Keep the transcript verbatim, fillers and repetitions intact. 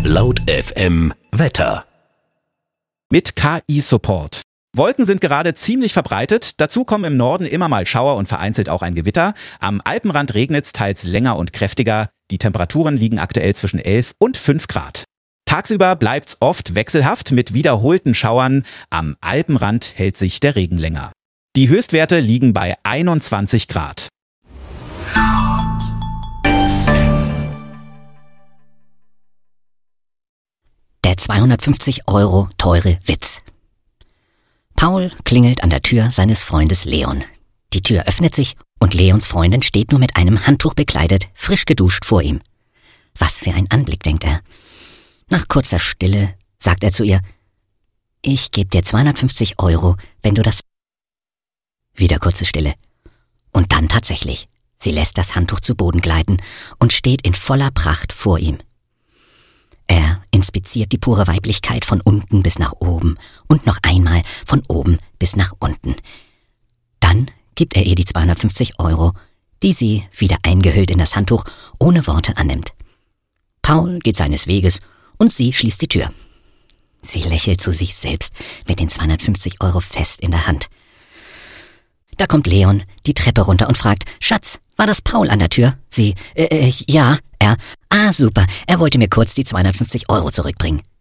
Laut F M Wetter. Mit K I-Support. Wolken sind gerade ziemlich verbreitet, dazu kommen im Norden immer mal Schauer und vereinzelt auch ein Gewitter. Am Alpenrand regnet's teils länger und kräftiger. Die Temperaturen liegen aktuell zwischen elf und fünf Grad. Tagsüber bleibt's oft wechselhaft mit wiederholten Schauern. Am Alpenrand hält sich der Regen länger. Die Höchstwerte liegen bei einundzwanzig Grad. Der zweihundertfünfzig Euro teure Witz. Paul klingelt an der Tür seines Freundes Leon. Die Tür öffnet sich und Leons Freundin steht nur mit einem Handtuch bekleidet, frisch geduscht vor ihm. Was für ein Anblick, denkt er. Nach kurzer Stille sagt er zu ihr: Ich gebe dir zweihundertfünfzig Euro, wenn du das... Wieder kurze Stille. Und dann tatsächlich. Sie lässt das Handtuch zu Boden gleiten und steht in voller Pracht vor ihm. Er inspiziert die pure Weiblichkeit von unten bis nach oben und noch einmal von oben bis nach unten. Dann gibt er ihr die zweihundertfünfzig Euro, die sie, wieder eingehüllt in das Handtuch, ohne Worte annimmt. Paul geht seines Weges und sie schließt die Tür. Sie lächelt zu sich selbst mit den zweihundertfünfzig Euro fest in der Hand. Da kommt Leon die Treppe runter und fragt: Schatz, war das Paul an der Tür? Sie, äh, äh ja, er. Ah, super, er wollte mir kurz die zweihundertfünfzig Euro zurückbringen.